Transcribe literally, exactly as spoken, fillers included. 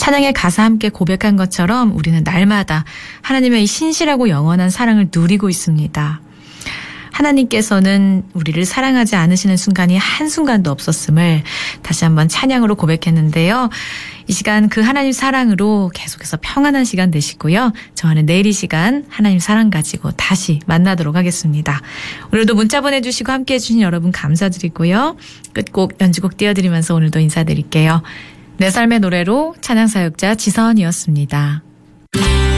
찬양의 가사 함께 고백한 것처럼 우리는 날마다 하나님의 이 신실하고 영원한 사랑을 누리고 있습니다. 하나님께서는 우리를 사랑하지 않으시는 순간이 한순간도 없었음을 다시 한번 찬양으로 고백했는데요. 이 시간 그 하나님 사랑으로 계속해서 평안한 시간 되시고요. 저와는 내일 이 시간 하나님 사랑 가지고 다시 만나도록 하겠습니다. 오늘도 문자 보내주시고 함께해 주신 여러분 감사드리고요. 끝곡 연주곡 띄워드리면서 오늘도 인사드릴게요. 내 삶의 노래로 찬양사역자 지선이었습니다.